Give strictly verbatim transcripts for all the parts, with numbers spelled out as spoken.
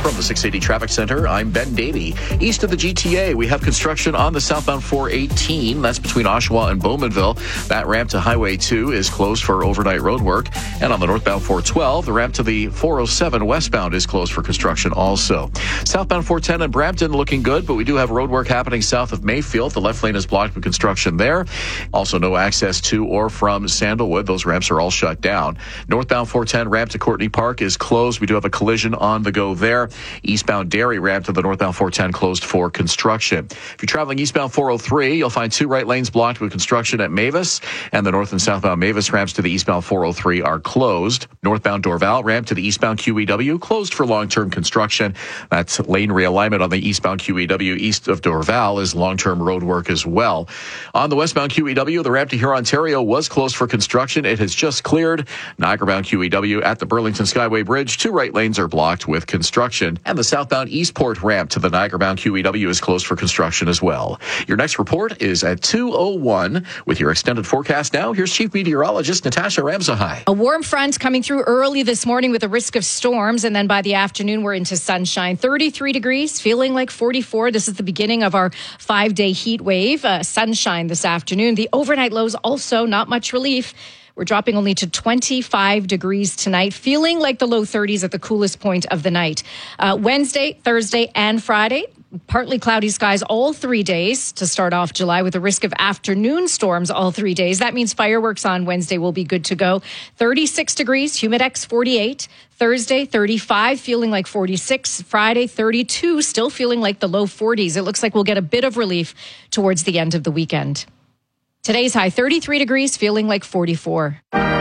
From the six eighty Traffic Center, I'm Ben Davey. East of the G T A, we have construction on the southbound four eighteen. That's between Oshawa and Bowmanville. That ramp to Highway two is closed for overnight road work. And on the northbound four twelve, the ramp to the four oh seven westbound is closed for construction also. Southbound four ten in Brampton looking good, but we do have road work happening south of Mayfield. The left lane is blocked with construction there. Also no access to or from Sandalwood. Those ramps are all shut down. Northbound four ten ramp to Courtney Park is closed. We do have a collision on the go there. Eastbound Derry ramp to the northbound four ten closed for construction. If you're traveling eastbound four oh three, you'll find two right lanes blocked with construction at Mavis, and the north and southbound Mavis ramps to the eastbound four oh three are closed. Northbound Dorval ramp to the eastbound Q E W closed for long-term construction. That's lane realignment on the eastbound Q E W east of Dorval is long-term road work as well. On the westbound Q E W, the ramp to Huron, Ontario was closed for construction. It has just cleared. Niagara-bound Q E W at the Burlington Skyway Bridge, two right lanes are blocked with construction. And the southbound Eastport ramp to the Niagara-bound Q E W is closed for construction as well. Your next report is at two oh one. With your extended forecast now, here's Chief Meteorologist Natasha Ramsahai. A warm front coming through early this morning with a risk of storms, and then by the afternoon, we're into sunshine. thirty-three degrees, feeling like forty-four. This is the beginning of our five-day heat wave. Uh, sunshine this afternoon. The overnight lows also not much relief. We're dropping only to twenty-five degrees tonight, feeling like the low thirties at the coolest point of the night. Uh, Wednesday, Thursday, and Friday, partly cloudy skies all three days to start off July with a risk of afternoon storms all three days. That means fireworks on Wednesday will be good to go. thirty-six degrees, Humidex forty-eight. Thursday, thirty-five, feeling like forty-six. Friday, thirty-two, still feeling like the low forties. It looks like we'll get a bit of relief towards the end of the weekend. Today's high, thirty-three degrees, feeling like forty-four.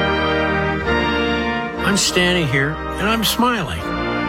I'm standing here and I'm smiling.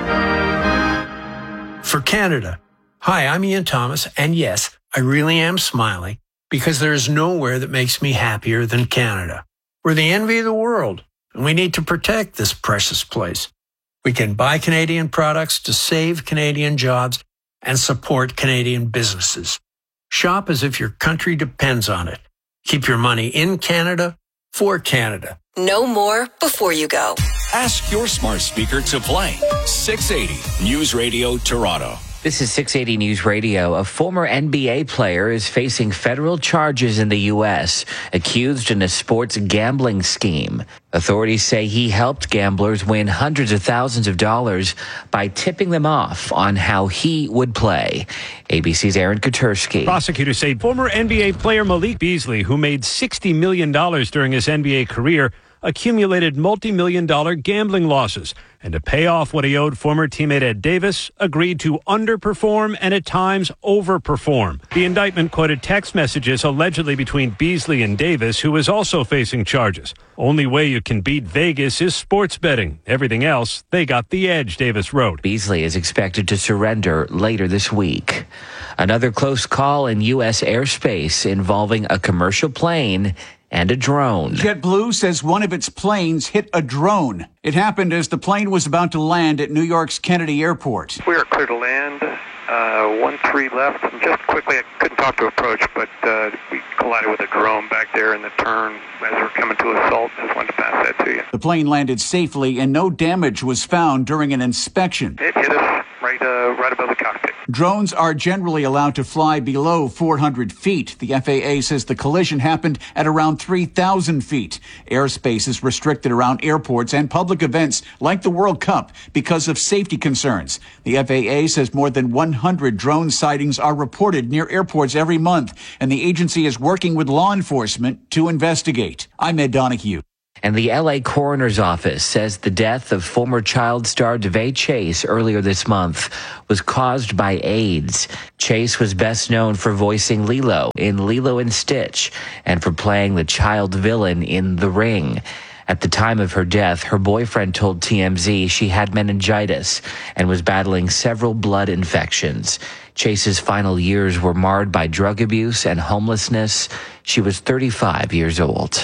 For Canada. Hi, I'm Ian Thomas, and yes, I really am smiling because there is nowhere that makes me happier than Canada. We're the envy of the world, and we need to protect this precious place. We can buy Canadian products to save Canadian jobs and support Canadian businesses. Shop as if your country depends on it. Keep your money in Canada for Canada. Know more before you go. Ask your smart speaker to play six eighty News Radio Toronto. This is six eighty News Radio. A former N B A player is facing federal charges in the U S, accused in a sports gambling scheme. Authorities say he helped gamblers win hundreds of thousands of dollars by tipping them off on how he would play. A B C's Aaron Katersky. Prosecutors say former N B A player Malik Beasley, who made sixty million dollars during his N B A career, accumulated multi-million dollar gambling losses. And to pay off what he owed former teammate Ed Davis, agreed to underperform and at times overperform. The indictment quoted text messages allegedly between Beasley and Davis, who is also facing charges. Only way you can beat Vegas is sports betting. Everything else, they got the edge, Davis wrote. Beasley is expected to surrender later this week. Another close call in U S airspace involving a commercial plane and a drone. JetBlue says one of its planes hit a drone. It happened as the plane was about to land at New York's Kennedy Airport. We are clear to land. Uh, one three left. And just quickly, I couldn't talk to approach, but uh, we collided with a drone back there in the turn as we're coming to assault. Just wanted to pass that to you. The plane landed safely and no damage was found during an inspection. It hit us right, uh, right above the cockpit. Drones are generally allowed to fly below four hundred feet. The F A A says the collision happened at around three thousand feet. Airspace is restricted around airports and public events like the World Cup because of safety concerns. The F A A says more than one hundred drone sightings are reported near airports every month, and the agency is working with law enforcement to investigate. I'm Ed Donahue. And the L A coroner's office says the death of former child star DeVay Chase earlier this month was caused by AIDS. Chase was best known for voicing Lilo in Lilo and Stitch and for playing the child villain in The Ring. At the time of her death, her boyfriend told T M Z she had meningitis and was battling several blood infections. Chase's final years were marred by drug abuse and homelessness. She was thirty-five years old.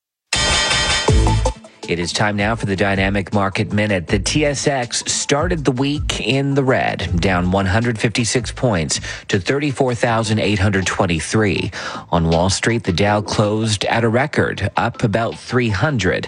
It is time now for the Dynamic Market Minute. The T S X started the week in the red, down one hundred fifty-six points to thirty-four thousand eight hundred twenty-three. On Wall Street, the Dow closed at a record, up about three hundred.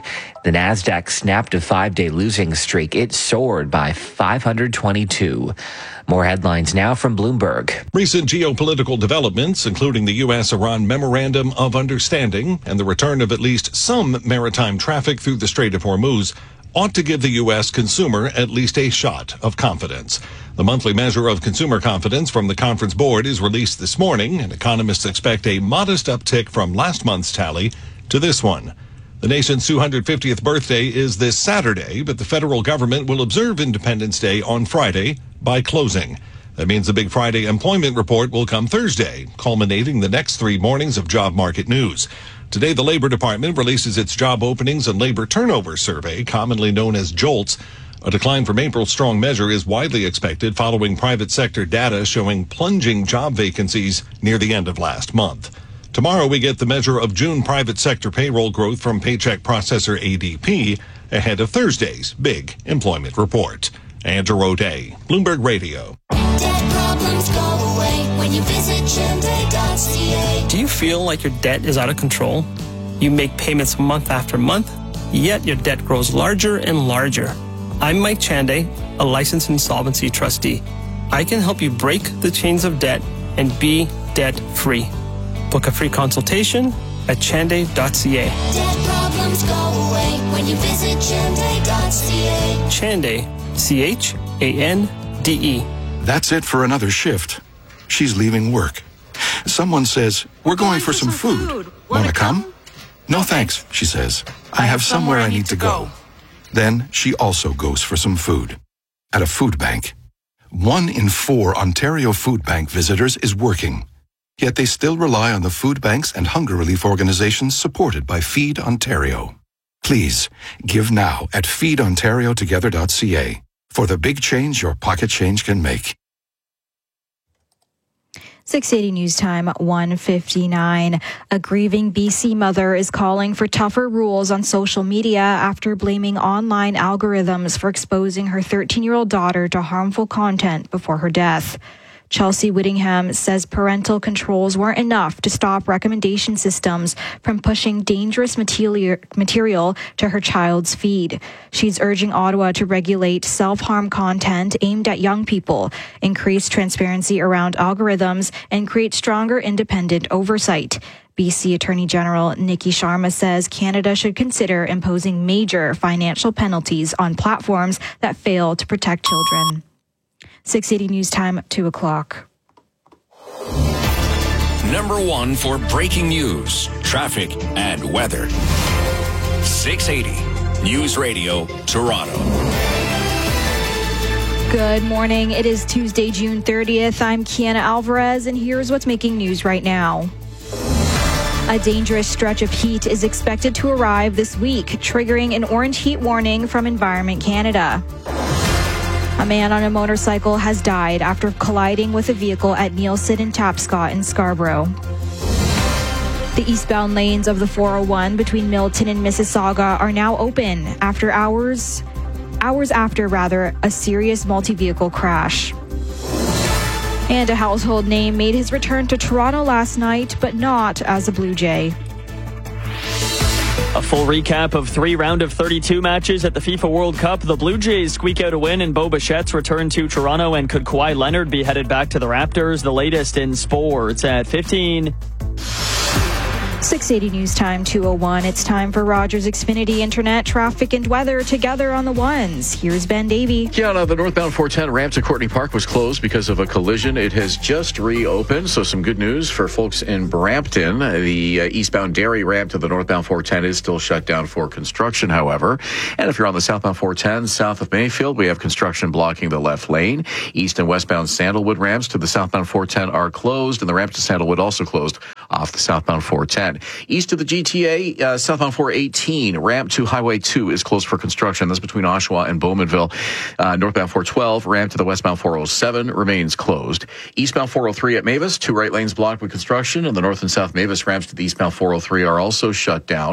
The Nasdaq snapped a five-day losing streak. It soared by five hundred twenty-two. More headlines now from Bloomberg. Recent geopolitical developments, including the U S Iran Memorandum of Understanding and the return of at least some maritime traffic through the Strait of Hormuz, ought to give the U S consumer at least a shot of confidence. The monthly measure of consumer confidence from the Conference Board is released this morning, and economists expect a modest uptick from last month's tally to this one. The nation's two hundred fiftieth birthday is this Saturday, but the federal government will observe Independence Day on Friday by closing. That means the Big Friday employment report will come Thursday, culminating the next three mornings of job market news. Today, the Labor Department releases its job openings and labor turnover survey, commonly known as JOLTS. A decline from April's strong measure is widely expected following private sector data showing plunging job vacancies near the end of last month. Tomorrow, we get the measure of June private sector payroll growth from paycheck processor A D P ahead of Thursday's big employment report. Andrew O'Day, Bloomberg Radio. Debt problems go away when you visit Chande dot c a. Do you feel like your debt is out of control? You make payments month after month, yet your debt grows larger and larger. I'm Mike Chande, a licensed insolvency trustee. I can help you break the chains of debt and be debt-free. Book a free consultation at Chande dot c a. Debt problems go away when you visit Chande dot c a. Chande, C H A N D E. That's it for another shift. She's leaving work. Someone says, we're going for some food. Want to come? No thanks, she says. I have somewhere I need to go. Then she also goes for some food. At a food bank. One in four Ontario Food Bank visitors is working. Yet they still rely on the food banks and hunger relief organizations supported by Feed Ontario. Please, give now at feed ontario together dot c a for the big change your pocket change can make. six eighty News Time, one fifty-nine. A grieving B C mother is calling for tougher rules on social media after blaming online algorithms for exposing her thirteen-year-old daughter to harmful content before her death. Chelsea Whittingham says parental controls weren't enough to stop recommendation systems from pushing dangerous material to her child's feed. She's urging Ottawa to regulate self-harm content aimed at young people, increase transparency around algorithms, and create stronger independent oversight. B C Attorney General Nikki Sharma says Canada should consider imposing major financial penalties on platforms that fail to protect children. six eighty News Time, two o'clock. Number one for breaking news, traffic, and weather. six eighty News Radio, Toronto. Good morning. It is Tuesday, June thirtieth. I'm Kiana Alvarez, and here's what's making news right now. A dangerous stretch of heat is expected to arrive this week, triggering an orange heat warning from Environment Canada. A man on a motorcycle has died after colliding with a vehicle at Nielsen and Tapscott in Scarborough. The eastbound lanes of the four oh one between Milton and Mississauga are now open after hours, hours after rather, a serious multi-vehicle crash. And a household name made his return to Toronto last night, but not as a Blue Jay. A full recap of three round of thirty-two matches at the FIFA World Cup. The Blue Jays squeak out a win and Bo Bichette's return to Toronto. And could Kawhi Leonard be headed back to the Raptors? The latest in sports at fifteen. six eighty News Time, two oh one. It's time for Rogers Xfinity Internet, traffic and weather together on the ones. Here's Ben Davey. Kiana, the northbound four ten ramp to Courtney Park was closed because of a collision. It has just reopened, so some good news for folks in Brampton. The uh, eastbound Derry ramp to the northbound four ten is still shut down for construction, however. And if you're on the southbound four ten south of Mayfield, we have construction blocking the left lane. East and westbound Sandalwood ramps to the southbound four ten are closed, and the ramp to Sandalwood also closed off the southbound four ten. East of the G T A, uh, southbound four eighteen, ramp to Highway two is closed for construction. That's between Oshawa and Bowmanville. Uh, northbound four twelve, ramp to the westbound four oh seven remains closed. Eastbound four oh three at Mavis, two right lanes blocked with construction, and the north and south Mavis ramps to the eastbound four oh three are also shut down.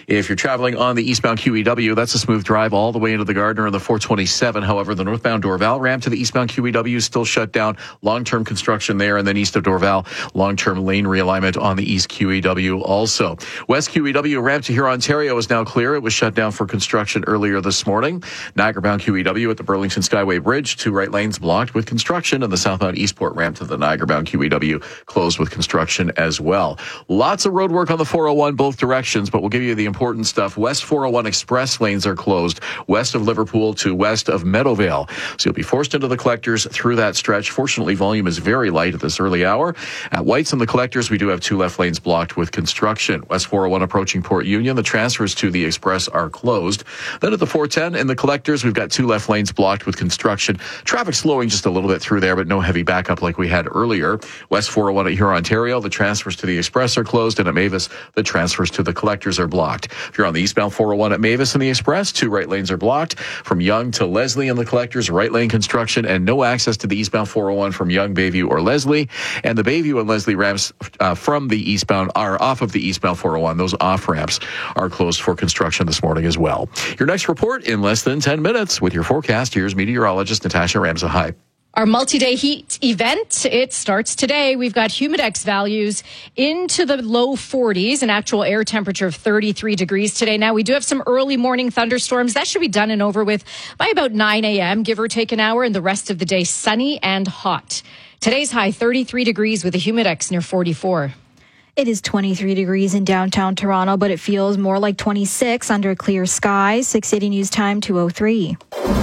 If you're traveling on the eastbound Q E W, that's a smooth drive all the way into the Gardner and the four twenty-seven. However, the northbound Dorval ramp to the eastbound Q E W is still shut down. Long-term construction there, and then east of Dorval, long-term lane realignment on the east Q E W also. West Q E W ramp to Huron, Ontario is now clear. It was shut down for construction earlier this morning. Niagara-bound Q E W at the Burlington Skyway Bridge, two right lanes blocked with construction, and the southbound Eastport ramp to the Niagara-bound Q E W closed with construction as well. Lots of road work on the four oh one both directions, but we'll give you the important stuff. West four oh one express lanes are closed west of Liverpool to west of Meadowvale. So you'll be forced into the collectors through that stretch. Fortunately, volume is very light at this early hour. At White's and the collectors, we do have two left lanes blocked with construction. West four oh one approaching Port Union. The transfers to the express are closed. Then at the four ten in the collectors, we've got two left lanes blocked with construction. Traffic slowing just a little bit through there, but no heavy backup like we had earlier. West four oh one at Huron, Ontario, the transfers to the express are closed, and at Mavis, the transfers to the collectors are blocked. If you're on the eastbound four oh one at Mavis and the express, two right lanes are blocked. From Young to Leslie and the collectors, right lane construction, and no access to the eastbound four oh one from Young, Bayview, or Leslie. And the Bayview and Leslie ramps uh, from the eastbound are off of the eastbound four oh one. Those off ramps are closed for construction this morning as well. Your next report in less than ten minutes with your forecast. Here's meteorologist Natasha Ramsahai. Our multi-day heat event, it starts today. We've got humidex values into the low forties, an actual air temperature of thirty-three degrees today. Now, we do have some early morning thunderstorms. That should be done and over with by about nine a.m., give or take an hour, and the rest of the day sunny and hot. Today's high, thirty-three degrees with a humidex near forty-four. It is twenty-three degrees in downtown Toronto, but it feels more like twenty-six under clear skies. six eighty News Time, two oh three.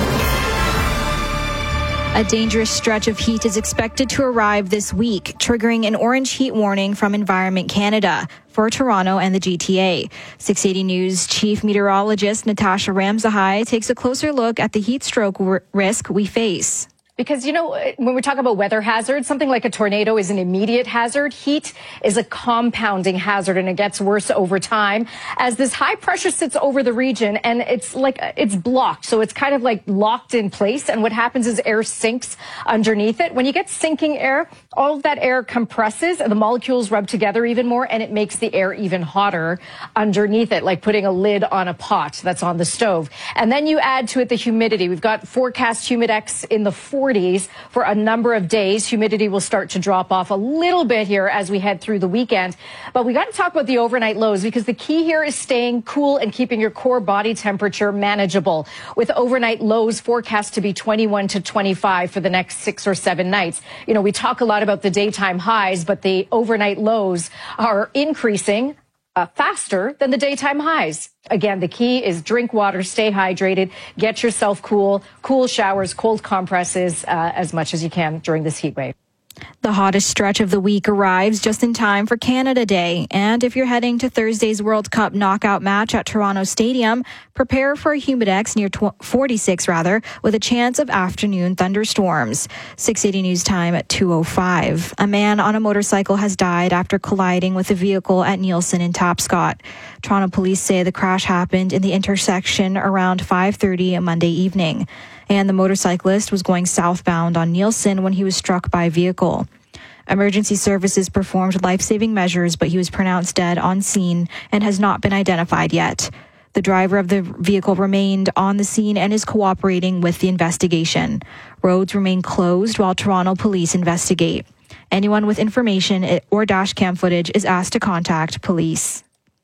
A dangerous stretch of heat is expected to arrive this week, triggering an orange heat warning from Environment Canada for Toronto and the G T A. six eighty News Chief Meteorologist Natasha Ramsahai takes a closer look at the heat stroke r- risk we face. Because, you know, when we talk about weather hazards, something like a tornado is an immediate hazard. Heat is a compounding hazard, and it gets worse over time as this high pressure sits over the region, and it's like it's blocked. So it's kind of like locked in place. And what happens is air sinks underneath it. When you get sinking air, all of that air compresses and the molecules rub together even more, and it makes the air even hotter underneath it, like putting a lid on a pot that's on the stove. And then you add to it the humidity. We've got forecast humidex in the forties for a number of days. Humidity will start to drop off a little bit here as we head through the weekend. But we got to talk about the overnight lows, because the key here is staying cool and keeping your core body temperature manageable, with overnight lows forecast to be twenty-one to twenty-five for the next six or seven nights. You know, we talk a lot about the daytime highs, but the overnight lows are increasing Uh, faster than the daytime highs. Again, the key is drink water, stay hydrated, get yourself cool, cool showers, cold compresses uh, as much as you can during this heat wave. The hottest stretch of the week arrives just in time for Canada Day. And if you're heading to Thursday's World Cup knockout match at Toronto Stadium, prepare for a humidex near forty-six rather, with a chance of afternoon thunderstorms. six eighty News Time at two oh five. A man on a motorcycle has died after colliding with a vehicle at Nielsen in Tapscott. Toronto police say the crash happened in the intersection around five thirty Monday evening. And the motorcyclist was going southbound on Nielsen when he was struck by a vehicle. Emergency services performed life-saving measures, but he was pronounced dead on scene and has not been identified yet. The driver of the vehicle remained on the scene and is cooperating with the investigation. Roads remain closed while Toronto police investigate. Anyone with information or dashcam footage is asked to contact police.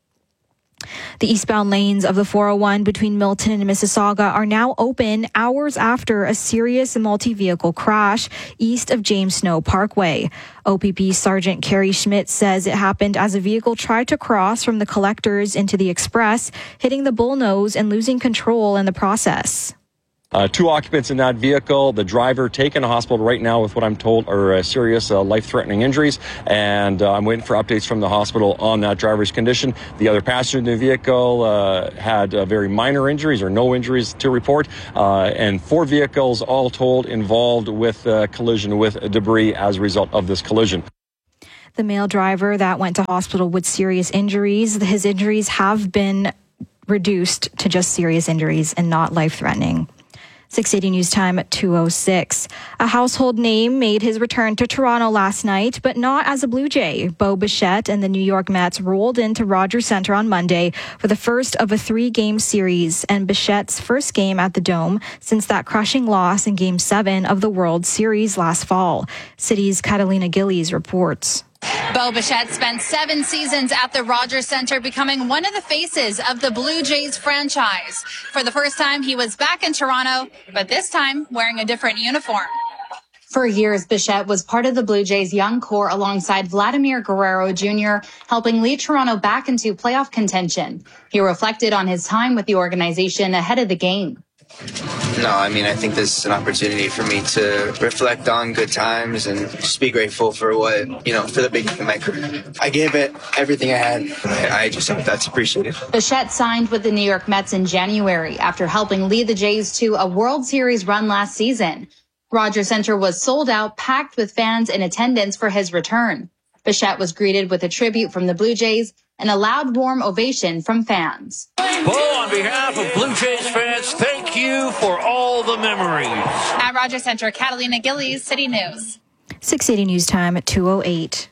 The eastbound lanes of the four oh one between Milton and Mississauga are now open hours after a serious multi-vehicle crash east of James Snow Parkway. O P P Sergeant Carrie Schmidt says it happened as a vehicle tried to cross from the collectors into the express, hitting the bullnose and losing control in the process. Uh, two occupants in that vehicle. The driver taken to hospital right now with what I'm told are uh, serious uh, life-threatening injuries, and uh, I'm waiting for updates from the hospital on that driver's condition. The other passenger in the vehicle uh, had uh, very minor injuries or no injuries to report, uh, and four vehicles all told involved with uh, collision with debris as a result of this collision. The male driver that went to hospital with serious injuries, his injuries have been reduced to just serious injuries and not life-threatening. six eighty News Time at two oh six. A household name made his return to Toronto last night, but not as a Blue Jay. Bo Bichette and the New York Mets rolled into Rogers Centre on Monday for the first of a three-game series, and Bichette's first game at the Dome since that crushing loss in Game seven of the World Series last fall. City's Catalina Gillies reports. Bo Bichette spent seven seasons at the Rogers Centre, becoming one of the faces of the Blue Jays franchise. For the first time, he was back in Toronto, but this time wearing a different uniform. For years, Bichette was part of the Blue Jays' young core alongside Vladimir Guerrero Junior, helping lead Toronto back into playoff contention. He reflected on his time with the organization ahead of the game. No, I mean, I think this is an opportunity for me to reflect on good times and just be grateful for what, you know, for the beginning of my career. I gave it everything I had. I, I just hope that's appreciated. Bichette signed with the New York Mets in January after helping lead the Jays to a World Series run last season. Rogers Centre was sold out, packed with fans in attendance for his return. Bichette was greeted with a tribute from the Blue Jays and a loud, warm ovation from fans. Bo, on behalf of Blue Jays fans, thank you for all the memories. At Rogers Centre, Catalina Gillies, City News. six eighty News Time at two oh eight.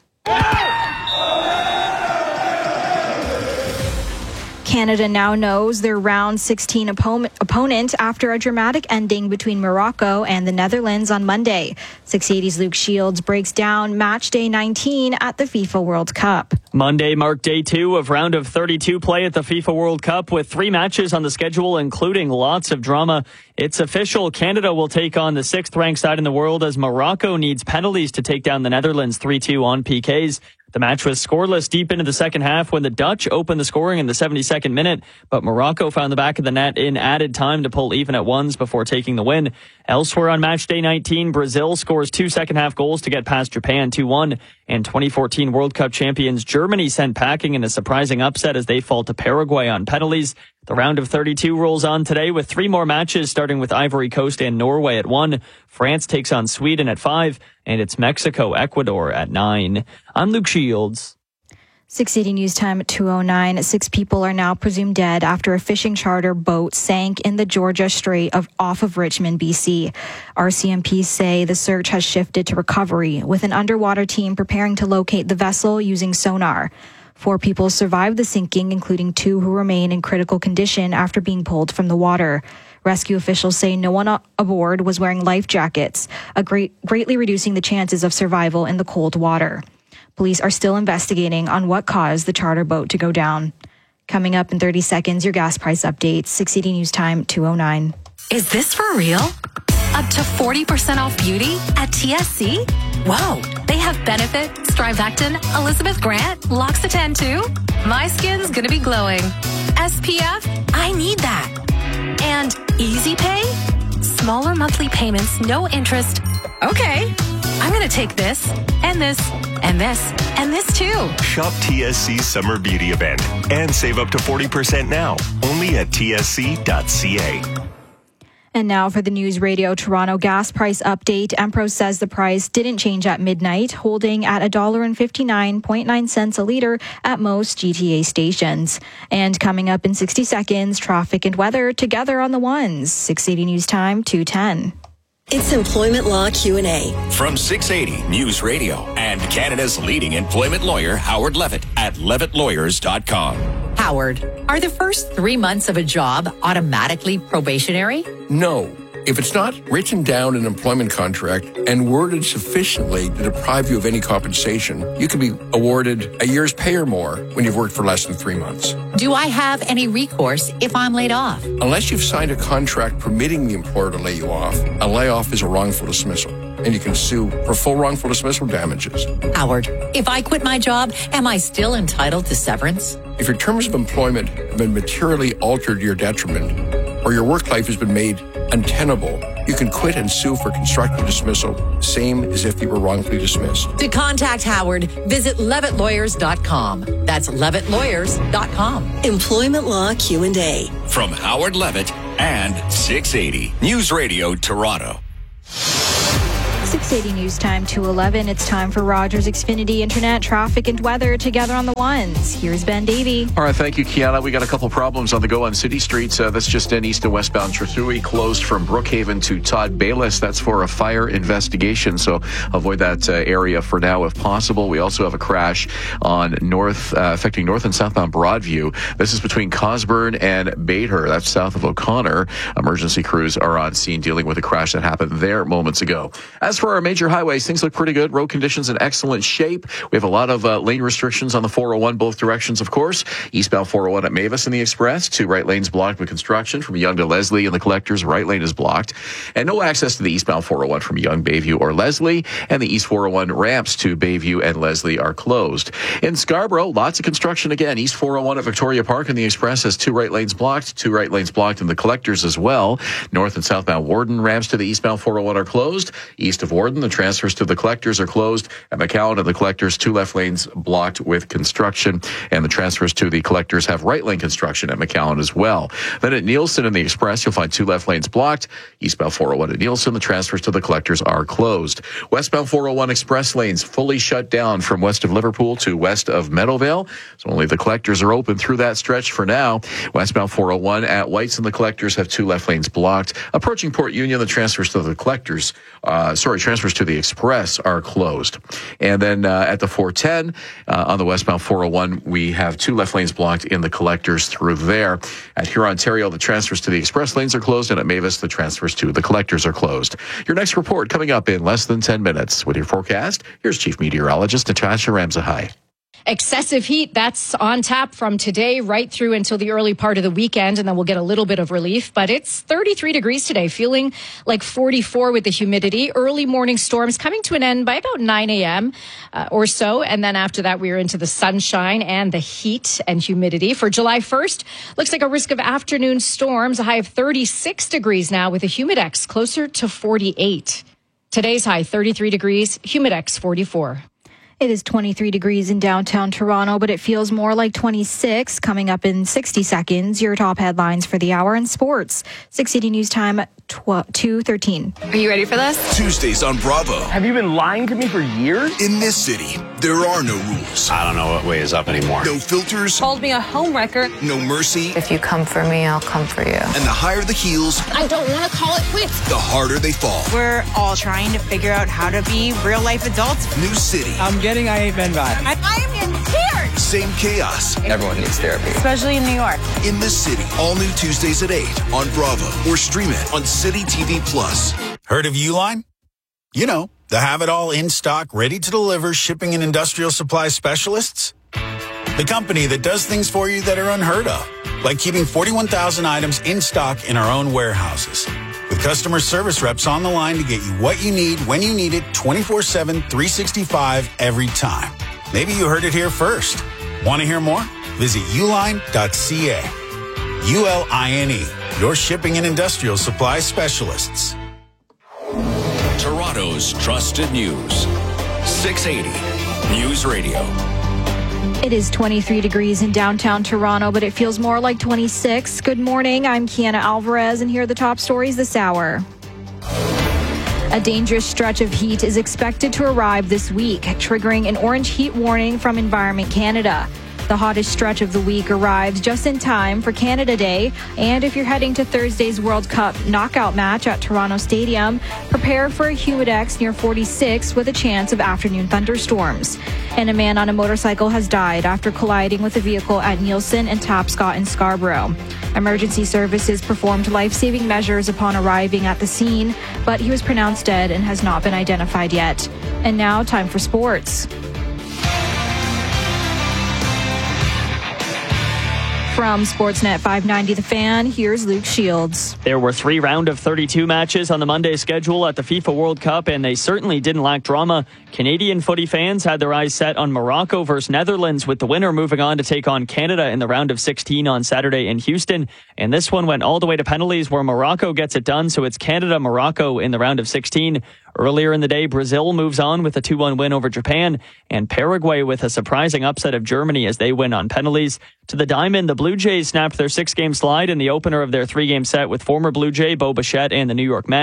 Canada now knows their round sixteen oppo- opponent after a dramatic ending between Morocco and the Netherlands on Monday. six eighty's Luke Shields breaks down match day nineteen at the FIFA World Cup. Monday marked day two of round of thirty-two play at the FIFA World Cup with three matches on the schedule, including lots of drama. It's official. Canada will take on the sixth-ranked side in the world as Morocco needs penalties to take down the Netherlands three two on P Ks. The match was scoreless deep into the second half when the Dutch opened the scoring in the seventy-second minute, but Morocco found the back of the net in added time to pull even at ones before taking the win. Elsewhere on match day nineteen, Brazil scores two second-half goals to get past Japan two one, and twenty fourteen World Cup champions Germany sent packing in a surprising upset as they fall to Paraguay on penalties. The round of thirty-two rolls on today with three more matches, starting with Ivory Coast and Norway at one. France takes on Sweden at five, and it's Mexico-Ecuador at nine. I'm Luke Shields. six eighty News Time at two oh nine. Six people are now presumed dead after a fishing charter boat sank in the Georgia Strait of, off of Richmond, B C. R C M P say the search has shifted to recovery, with an underwater team preparing to locate the vessel using sonar. Four people survived the sinking, including two who remain in critical condition after being pulled from the water. Rescue officials say no one aboard was wearing life jackets, a great, greatly reducing the chances of survival in the cold water. Police are still investigating on what caused the charter boat to go down. Coming up in thirty seconds, your gas price update, six eighty News Time, two oh nine. Is this for real? Up to forty percent off beauty at T S C? Whoa, they have Benefit, Strivectin, Elizabeth Grant, L'Occitane too? My skin's gonna be glowing. S P F? I need that. And Easy Pay? Smaller monthly payments, no interest. Okay, I'm gonna take this, and this, and this, and this too. Shop T S C's Summer Beauty Event and save up to forty percent now, only at T S C dot C A. And now for the News Radio Toronto gas price update. Empro says the price didn't change at midnight, holding at one dollar fifty-nine point nine cents a litre at most G T A stations. And coming up in sixty seconds, traffic and weather together on the ones. six eighty News Time, two ten. It's Employment Law Q and A. From six eighty News Radio and Canada's leading employment lawyer, Howard Levitt, at levitt lawyers dot com. Howard, are the first three months of a job automatically probationary? No. If it's not written down in an employment contract and worded sufficiently to deprive you of any compensation, you can be awarded a year's pay or more when you've worked for less than three months. Do I have any recourse if I'm laid off? Unless you've signed a contract permitting the employer to lay you off, a layoff is a wrongful dismissal, and you can sue for full wrongful dismissal damages. Howard, if I quit my job, am I still entitled to severance? If your terms of employment have been materially altered to your detriment, or your work life has been made untenable, you can quit and sue for constructive dismissal, same as if you were wrongfully dismissed. To contact Howard, visit levitt lawyers dot com. That's levitt lawyers dot com. Employment Law Q and A. From Howard Levitt and six eighty News Radio Toronto. six eighty News Time two eleven. It's time for Rogers Xfinity Internet, traffic and weather together on the ones. Here's Ben Davey. All right, thank you, Kiana. We got a couple problems on the go on city streets. Uh, that's just in east and westbound Trethewey, closed from Brookhaven to Todd Bayless. That's for a fire investigation, so avoid that uh, area for now if possible. We also have a crash on north, uh, affecting north and southbound Broadview. This is between Cosburn and Bader. That's south of O'Connor. Emergency crews are on scene dealing with a crash that happened there moments ago. As for our major highways, things look pretty good. Road conditions in excellent shape. We have a lot of uh, lane restrictions on the four oh one, both directions, of course. Eastbound four oh one at Mavis and the Express. Two right lanes blocked with construction from Yonge to Leslie and the Collectors. Right lane is blocked. And no access to the eastbound four oh one from Yonge, Bayview, or Leslie. And the east four oh one ramps to Bayview and Leslie are closed. In Scarborough, lots of construction again. East four oh one at Victoria Park and the Express has two right lanes blocked. Two right lanes blocked in the Collectors as well. North and southbound Warden ramps to the eastbound four oh one are closed. East of Warden, the transfers to the Collectors are closed. At McCowan and the Collectors, two left lanes blocked with construction. And the transfers to the Collectors have right lane construction at McCowan as well. Then at Nielsen and the Express, you'll find two left lanes blocked. Eastbound four oh one at Nielsen, the transfers to the Collectors are closed. Westbound four oh one Express lanes fully shut down from west of Liverpool to west of Meadowvale. So only the Collectors are open through that stretch for now. Westbound four oh one at Whites and the Collectors have two left lanes blocked. Approaching Port Union, the transfers to the Collectors, uh, sorry, transfers to the Express are closed. And then uh, at the four ten uh, on the westbound four oh one, we have two left lanes blocked in the Collectors through there. At Huron, Ontario, the transfers to the Express lanes are closed, and at Mavis, the transfers to the Collectors are closed. Your next report coming up in less than ten minutes. With your forecast, here's Chief Meteorologist Natasha Ramzahai. Excessive heat, that's on tap from today right through until the early part of the weekend, and then we'll get a little bit of relief. But it's thirty-three degrees today, feeling like forty-four with the humidity. Early morning storms coming to an end by about nine a.m. Uh, or so. And then after that, we're into the sunshine and the heat and humidity. For July first, looks like a risk of afternoon storms, a high of thirty-six degrees now with a humidex closer to forty-eight. Today's high, thirty-three degrees, humidex forty-four. It is twenty-three degrees in downtown Toronto, but it feels more like twenty-six. Coming up in sixty seconds, your top headlines for the hour in sports. six eighty News Time, two thirteen. Are you ready for this? Tuesdays on Bravo. Have you been lying to me for years? In this city, there are no rules. I don't know what way is up anymore. No filters. Called me a homewrecker. No mercy. If you come for me, I'll come for you. And the higher the heels, I don't want to call it quits. the harder they fall. We're all trying to figure out how to be real life adults. New city. I'm getting I Hate Men vibes. I, I am in tears. Same chaos. Everyone needs therapy. Especially in New York. In this city. All new Tuesdays at eight on Bravo or stream it on City T V Plus. Heard of Uline? You know, the have-it-all in-stock, ready-to-deliver shipping and industrial supply specialists? The company that does things for you that are unheard of, like keeping forty-one thousand items in stock in our own warehouses. With customer service reps on the line to get you what you need, when you need it, twenty-four seven, three sixty-five, every time. Maybe you heard it here first. Want to hear more? Visit uline dot c a. U L I N E, your shipping and industrial supply specialists. Toronto's trusted news. six eighty News Radio. It is twenty-three degrees in downtown Toronto, but it feels more like twenty-six. Good morning. I'm Kiana Alvarez, and here are the top stories this hour. A dangerous stretch of heat is expected to arrive this week, triggering an orange heat warning from Environment Canada. The hottest stretch of the week arrives just in time for Canada Day. And if you're heading to Thursday's World Cup knockout match at Toronto Stadium, prepare for a humidex near forty-six with a chance of afternoon thunderstorms. And a man on a motorcycle has died after colliding with a vehicle at Nielsen and Tapscott in Scarborough. Emergency services performed life-saving measures upon arriving at the scene, but he was pronounced dead and has not been identified yet. And now, time for sports. From Sportsnet five ninety The Fan, here's Luke Shields. There were three round of thirty-two matches on the Monday schedule at the FIFA World Cup, and they certainly didn't lack drama. Canadian footy fans had their eyes set on Morocco versus Netherlands, with the winner moving on to take on Canada in the round of sixteen on Saturday in Houston. And this one went all the way to penalties, where Morocco gets it done, so it's Canada-Morocco in the round of sixteen. Earlier in the day, Brazil moves on with a two one win over Japan, and Paraguay with a surprising upset of Germany as they win on penalties. To the diamond, the Blue Jays snapped their six-game slide in the opener of their three-game set with former Blue Jay Bo Bichette and the New York Mets.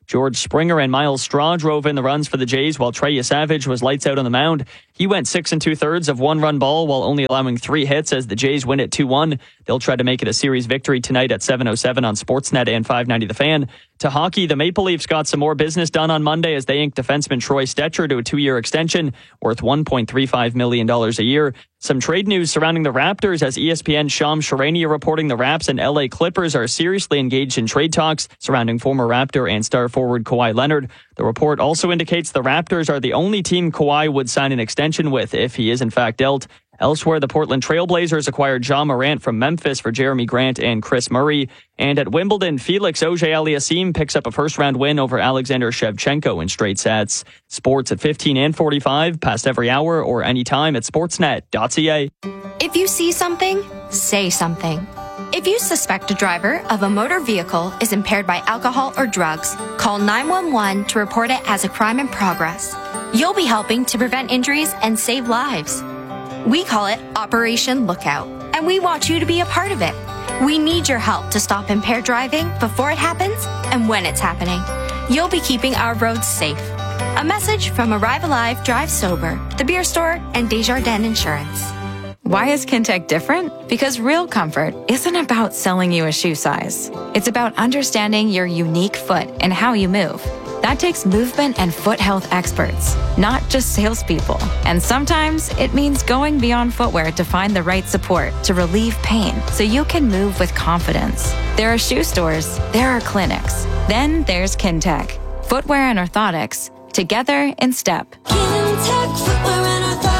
George Springer and Miles Straw drove in the runs for the Jays, while Trey Savage was lights out on the mound. He went six and two-thirds of one-run ball while only allowing three hits as the Jays win at two one. They'll try to make it a series victory tonight at seven oh seven on Sportsnet and five ninety The Fan. To hockey, the Maple Leafs got some more business done on Monday as they inked defenseman Troy Stecher to a two-year extension worth one point three five million dollars a year. Some trade news surrounding the Raptors as E S P N's Sham Charania reporting the Raps and L A Clippers are seriously engaged in trade talks surrounding former Raptor and star forward Kawhi Leonard. The report also indicates the Raptors are the only team Kawhi would sign an extension with if he is in fact dealt. Elsewhere, the Portland Trailblazers acquired Ja Morant from Memphis for Jeremy Grant and Chris Murray. And at Wimbledon, Felix Auger-Aliassime picks up a first-round win over Alexander Shevchenko in straight sets. Sports at fifteen and forty-five, past every hour or anytime at sportsnet dot c a. If you see something, say something. If you suspect a driver of a motor vehicle is impaired by alcohol or drugs, call nine one one to report it as a crime in progress. You'll be helping to prevent injuries and save lives. We call it Operation Lookout, and we want you to be a part of it. We need your help to stop impaired driving before it happens and when it's happening. You'll be keeping our roads safe. A message from Arrive Alive, Drive Sober, The Beer Store, and Desjardins Insurance. Why is Kintec different? Because real comfort isn't about selling you a shoe size. It's about understanding your unique foot and how you move. That takes movement and foot health experts, not just salespeople. And sometimes it means going beyond footwear to find the right support to relieve pain so you can move with confidence. There are shoe stores, there are clinics. Then there's Kintec. Footwear and orthotics, together in step. Kintec Footwear and Orthotics.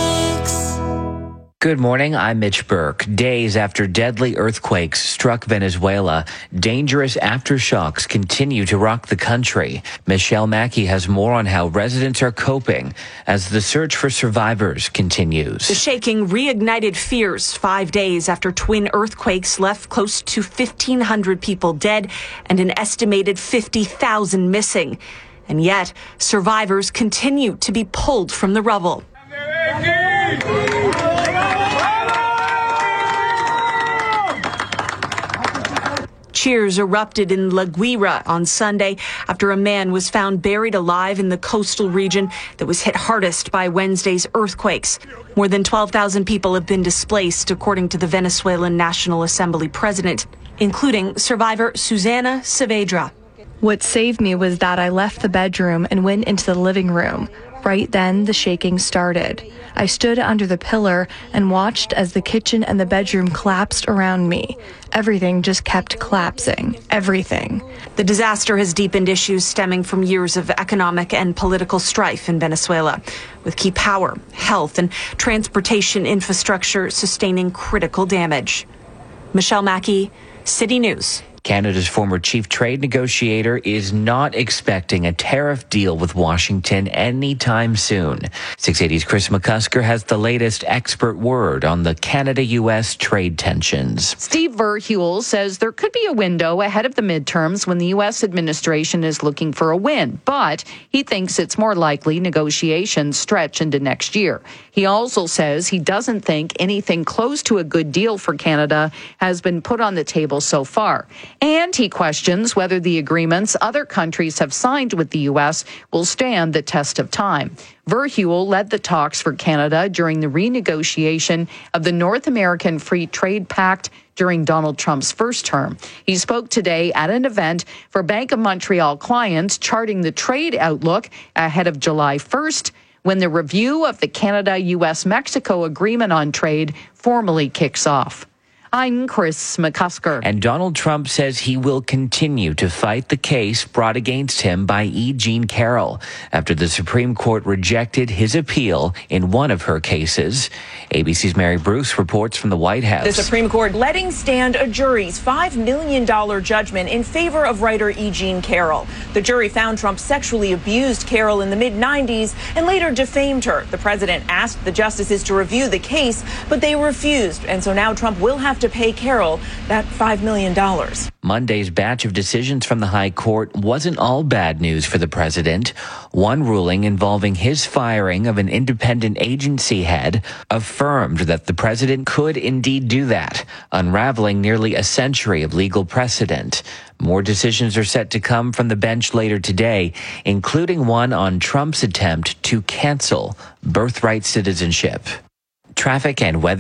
Good morning, I'm Mitch Burke. Days after deadly earthquakes struck Venezuela, dangerous aftershocks continue to rock the country. Michelle Mackey has more on how residents are coping as the search for survivors continues. The shaking reignited fears five days after twin earthquakes left close to fifteen hundred people dead and an estimated fifty thousand missing. And yet, survivors continue to be pulled from the rubble. Cheers erupted in La Guira on Sunday after a man was found buried alive in the coastal region that was hit hardest by Wednesday's earthquakes. More than twelve thousand people have been displaced, according to the Venezuelan National Assembly president, including survivor Susana Saavedra. What saved me was that I left the bedroom and went into the living room. Right then, the shaking started. I stood under the pillar and watched as the kitchen and the bedroom collapsed around me. Everything just kept collapsing. Everything. The disaster has deepened issues stemming from years of economic and political strife in Venezuela, with key power, health, and transportation infrastructure sustaining critical damage. Michelle Mackey, City News. Canada's former chief trade negotiator is not expecting a tariff deal with Washington anytime soon. six eighty's Chris McCusker has the latest expert word on the Canada-U S trade tensions. Steve Verheuel says there could be a window ahead of the midterms when the U S administration is looking for a win, but he thinks it's more likely negotiations stretch into next year. He also says he doesn't think anything close to a good deal for Canada has been put on the table so far. And he questions whether the agreements other countries have signed with the U S will stand the test of time. Verheuel led the talks for Canada during the renegotiation of the North American Free Trade Pact during Donald Trump's first term. He spoke today at an event for Bank of Montreal clients charting the trade outlook ahead of July first, when the review of the Canada-U S-Mexico Agreement on Trade formally kicks off. I'm Chris McCusker. And Donald Trump says he will continue to fight the case brought against him by E. Jean Carroll after the Supreme Court rejected his appeal in one of her cases. A B C's Mary Bruce reports from the White House. The Supreme Court letting stand a jury's five million dollars judgment in favor of writer E. Jean Carroll. The jury found Trump sexually abused Carroll in the mid nineties and later defamed her. The president asked the justices to review the case, but they refused. And so now Trump will have to pay Carroll that five million dollars. Monday's batch of decisions from the High Court wasn't all bad news for the president. One ruling involving his firing of an independent agency head affirmed that the president could indeed do that, unraveling nearly a century of legal precedent. More decisions are set to come from the bench later today, including one on Trump's attempt to cancel birthright citizenship. Traffic and weather.